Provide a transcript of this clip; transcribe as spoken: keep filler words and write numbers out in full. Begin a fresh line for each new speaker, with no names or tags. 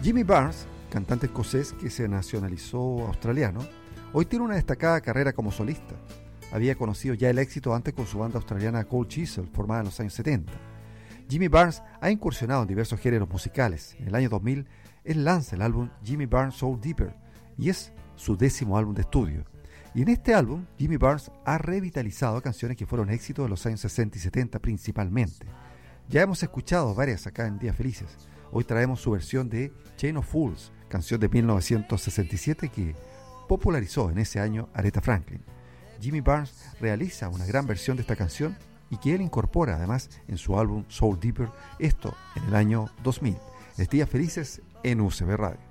Jimmy Barnes, cantante escocés que se nacionalizó australiano, hoy tiene una destacada carrera como solista. Había conocido ya el éxito antes con su banda australiana Cold Chisel, formada en los años setenta. Jimmy Barnes ha incursionado en diversos géneros musicales. En el año dos mil, él lanza el álbum Jimmy Barnes Soul Deeper y es su décimo álbum de estudio. Y en este álbum, Jimmy Barnes ha revitalizado canciones que fueron éxitos de los años sesenta y setenta principalmente. Ya hemos escuchado varias acá en Días Felices. Hoy traemos su versión de Chain of Fools, canción de mil novecientos sesenta y siete que popularizó en ese año Aretha Franklin. Jimmy Barnes realiza una gran versión de esta canción y que él incorpora además en su álbum Soul Deeper, esto en el año dos mil. Es Días Felices en U C B Radio.